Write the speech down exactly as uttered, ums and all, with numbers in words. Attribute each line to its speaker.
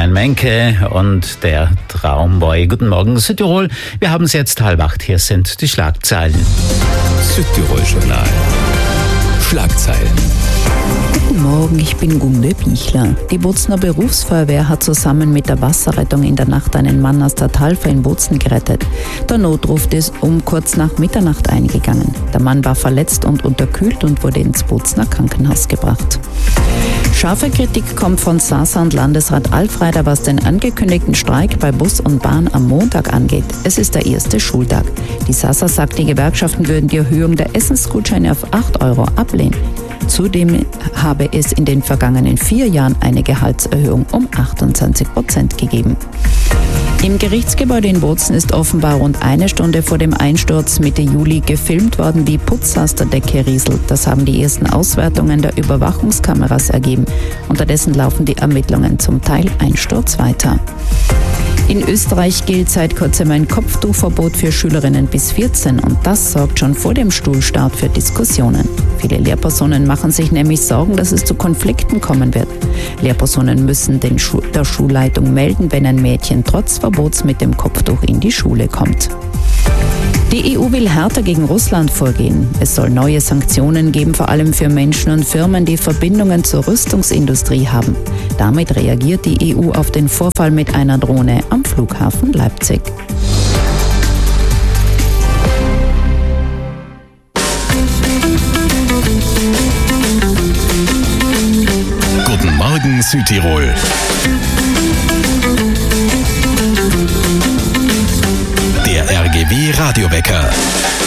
Speaker 1: Florian Menke und der Traumboy. Guten Morgen, Südtirol. Wir haben es jetzt halb acht. Hier sind die Schlagzeilen.
Speaker 2: Südtirol-Journal. Schlagzeilen.
Speaker 3: Guten Morgen, ich bin Gunde Bichler. Die Bozner Berufsfeuerwehr hat zusammen mit der Wasserrettung in der Nacht einen Mann aus der Talfer in Bozen gerettet. Der Notruf ist um kurz nach Mitternacht eingegangen. Der Mann war verletzt und unterkühlt und wurde ins Bozner Krankenhaus gebracht. Scharfe Kritik kommt von Sasa und Landesrat Alfreider, was den angekündigten Streik bei Bus und Bahn am Montag angeht. Es ist der erste Schultag. Die Sasa sagt, die Gewerkschaften würden die Erhöhung der Essensgutscheine auf acht Euro ablehnen. Zudem habe es in den vergangenen vier Jahren eine Gehaltserhöhung um achtundzwanzig Prozent gegeben. Im Gerichtsgebäude in Bozen ist offenbar rund eine Stunde vor dem Einsturz Mitte Juli gefilmt worden, wie Putzlasterdecke rieselt. Das haben die ersten Auswertungen der Überwachungskameras ergeben. Unterdessen laufen die Ermittlungen zum Teileinsturz weiter. In Österreich gilt seit kurzem ein Kopftuchverbot für Schülerinnen bis vierzehn und das sorgt schon vor dem Schulstart für Diskussionen. Viele Lehrpersonen machen sich nämlich Sorgen, dass es zu Konflikten kommen wird. Lehrpersonen müssen den Schu- der Schulleitung melden, wenn ein Mädchen trotz Verbots mit dem Kopftuch in die Schule kommt. Die E U will härter gegen Russland vorgehen. Es soll neue Sanktionen geben, vor allem für Menschen und Firmen, die Verbindungen zur Rüstungsindustrie haben. Damit reagiert die E U auf den Vorfall mit einer Drohne am Flughafen Leipzig.
Speaker 2: Guten Morgen, Südtirol. Der R G W Radiowecker.